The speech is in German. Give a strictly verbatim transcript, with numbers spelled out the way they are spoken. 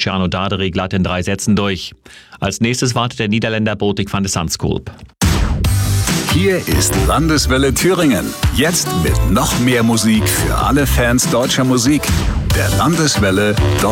Luciano Darderi glatt in drei Sätzen durch. Als nächstes wartet der Niederländer Botik van de Zandschulp. Hier ist Landeswelle Thüringen. Jetzt mit noch mehr Musik für alle Fans deutscher Musik. Der Landeswelle